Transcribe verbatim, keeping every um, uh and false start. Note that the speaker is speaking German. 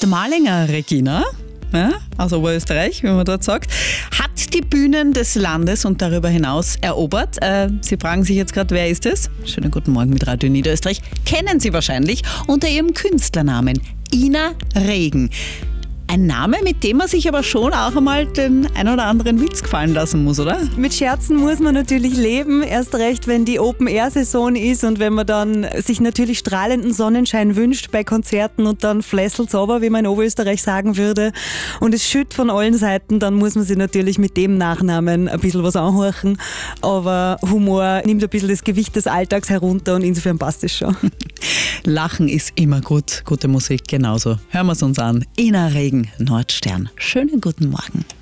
Malinger Regina, ja, aus Oberösterreich, wie man dort sagt, hat die Bühnen des Landes und darüber hinaus erobert. Äh, Sie fragen sich jetzt gerade, wer ist es? Schönen guten Morgen mit Radio Niederösterreich. Kennen Sie wahrscheinlich unter ihrem Künstlernamen Ina Regen. Ein Name, mit dem man sich aber schon auch einmal den ein oder anderen Witz gefallen lassen muss, oder? Mit Scherzen muss man natürlich leben, erst recht, wenn die Open-Air-Saison ist und wenn man dann sich natürlich strahlenden Sonnenschein wünscht bei Konzerten und dann flässelt's aber, wie man in Oberösterreich sagen würde, und es schütt von allen Seiten, dann muss man sich natürlich mit dem Nachnamen ein bisschen was anhorchen, aber Humor nimmt ein bisschen das Gewicht des Alltags herunter und insofern passt es schon. Lachen ist immer gut, gute Musik genauso. Hören wir es uns an. Ina Regen, Nordstern. Schönen guten Morgen.